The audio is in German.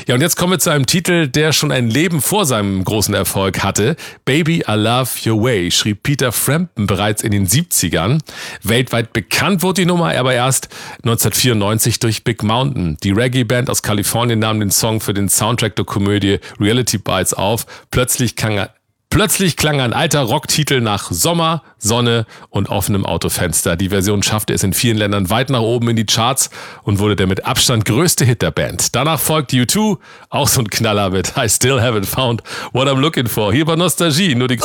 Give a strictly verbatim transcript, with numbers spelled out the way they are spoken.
Ja, und jetzt kommen wir zu einem Titel, der schon ein Leben vor seinem großen Erfolg hatte. Baby, I Love Your Way schrieb Peter Frampton bereits in den siebzigern. Weltweit bekannt wurde die Nummer aber erst neunzehnhundertvierundneunzig durch Big Mountain. Die Reggae-Band aus Kalifornien nahm den Song für den Soundtrack der Komödie Reality Bites auf. Plötzlich klang er Plötzlich klang ein alter Rocktitel nach Sommer, Sonne und offenem Autofenster. Die Version schaffte es in vielen Ländern weit nach oben in die Charts und wurde der mit Abstand größte Hit der Band. Danach folgt U zwei, auch so ein Knaller mit I Still Haven't Found What I'm Looking For. Hier bei Nostalgie, nur die